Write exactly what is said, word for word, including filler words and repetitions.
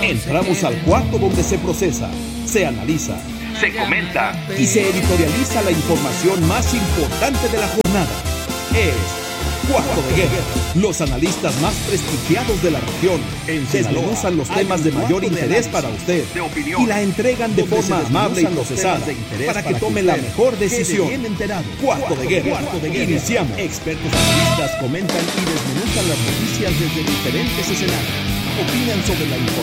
Entramos al cuarto donde se procesa, se analiza, se comenta y se editorializa la información más importante de la jornada. Es Cuarto de Guerra. Los analistas más prestigiados de la región desmenuzan los temas de mayor interés para usted y la entregan de forma amable y procesada para que tome la mejor decisión. Cuarto de Guerra. Iniciamos. Expertos analistas comentan y desmenuzan las noticias desde diferentes escenarios. Opinan sobre la información